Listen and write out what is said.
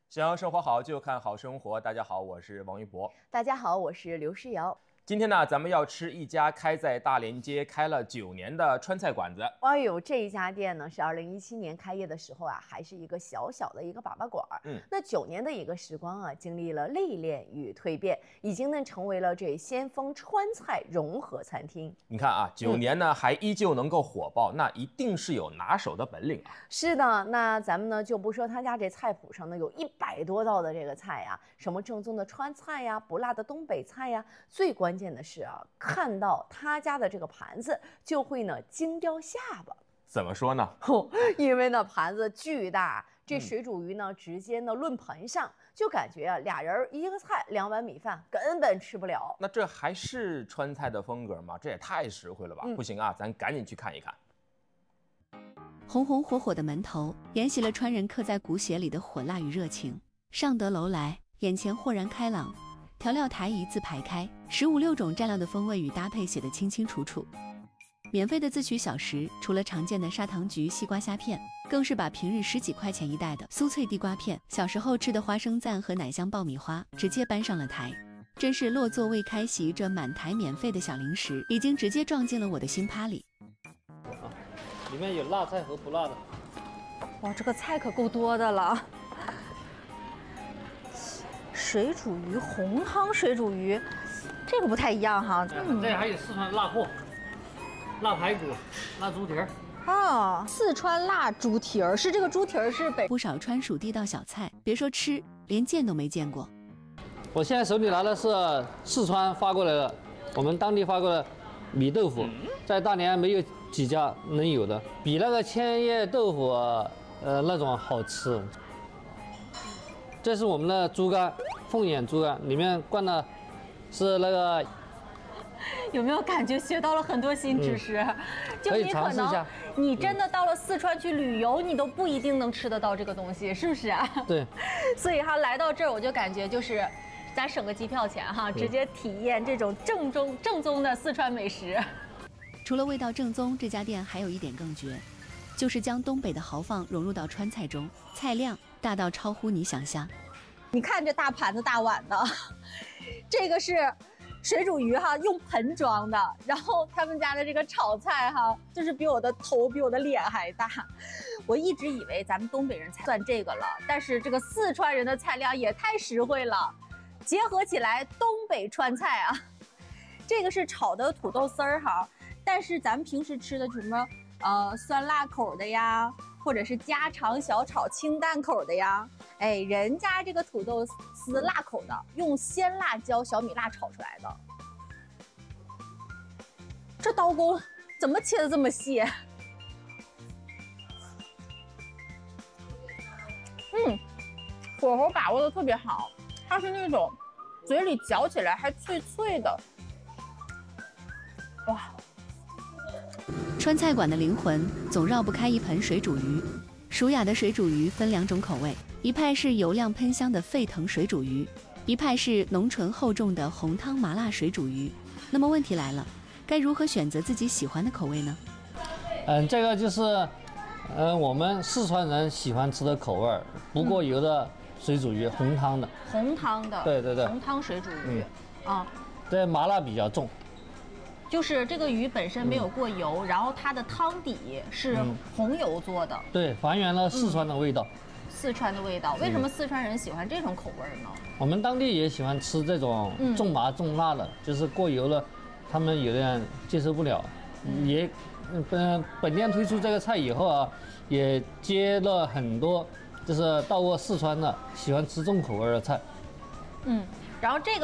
想要生活好，就看好生活。大家好，我是王一博。 大家好，我是刘诗瑶。 今天呢，咱们要吃一家开在大连街开了9年的川菜馆子。 哎呦，这一家店呢是2017年开业的时候啊，还是一个小小的一个粑粑馆。那9年的一个时光啊，经历了历练与蜕变，已经呢成为了这先锋川菜融合餐厅。 你看啊，9年呢还依旧能够火爆，那一定是有拿手的本领啊。 是的，那咱们呢就不说他家这菜谱上呢有100多道的这个菜呀，什么正宗的川菜呀，不辣的东北菜呀，最关键的是啊，看到他家的这个盘子就会呢惊掉下巴。 怎么说呢？ 因为呢盘子巨大，这水煮鱼呢直接呢论盆上，就感觉啊俩人一个菜2碗米饭根本吃不了。 那这还是川菜的风格吗？这也太实惠了吧！不行啊，咱赶紧去看一看。 红红火火的门头，沿袭了川人刻在骨血里的火辣与热情。上得楼来，眼前豁然开朗，调料台一字排开，15、16种蘸料的风味与搭配写得清清楚楚。免费的自取小食，除了常见的砂糖橘、西瓜虾片，更是把平日10几块钱一袋的酥脆地瓜片、小时候吃的花生赞和奶香爆米花直接搬上了台。真是落座未开席，这满台免费的小零食已经直接撞进了我的心趴里。 里面有辣菜和不辣的。 哇，这个菜可够多的了。水煮鱼，红汤水煮鱼，这个不太一样哈。 这还有四川辣货，辣排骨、辣猪蹄儿。 啊，四川辣猪蹄儿是这个猪蹄儿是不少川蜀地道小菜，别说吃，连见都没见过。 我现在手里拿的是四川发过来的，我们当地发过来的米豆腐，在大连没有几家能有的，比那个千叶豆腐那种好吃。这是我们的猪肝，凤眼猪肝，里面灌的是那个。 有没有感觉学到了很多新知识？就你可能你真的到了四川去旅游，你都不一定能吃得到这个东西，是不是啊？ 对。 所以哈，来到这儿我就感觉就是咱省个机票钱哈，直接体验这种正宗的四川美食。 除了味道正宗，这家店还有一点更绝，就是将东北的豪放融入到川菜中，菜量大到超乎你想象。 你看这大盘子大碗的，这个是水煮鱼哈，用盆装的。然后他们家的这个炒菜哈，就是比我的头比我的脸还大。我一直以为咱们东北人才算这个了，但是这个四川人的菜量也太实惠了，结合起来东北川菜啊。这个是炒的土豆丝儿哈，但是咱们平时吃的什么酸辣口的呀，或者是家常小炒清淡口的呀，哎，人家这个土豆丝辣口的，用鲜辣椒、小米辣炒出来的。这刀工怎么切的这么细？火候把握的特别好，它是那种嘴里嚼起来还脆脆的。哇！ 川菜馆的灵魂总绕不开一盆水煮鱼。蜀雅的水煮鱼分2种口味，一派是油亮喷香的沸腾水煮鱼，一派是浓醇厚重的红汤麻辣水煮鱼。那么问题来了，该如何选择自己喜欢的口味呢？ 这个就是我们四川人喜欢吃的口味，不过油的水煮鱼，红汤的。 红汤的。对对对。红汤水煮鱼。啊。 对，麻辣比较重。 就是这个鱼本身没有过油，然后它的汤底是红油做的， 对，还原了四川的味道。 四川的味道，为什么四川人喜欢这种口味呢？ 我们当地也喜欢吃这种重麻重辣的，就是过油了，他们有的人接受不了。也，本店推出这个菜以后啊，也接了很多就是到过四川的喜欢吃重口味的菜。 然后这个。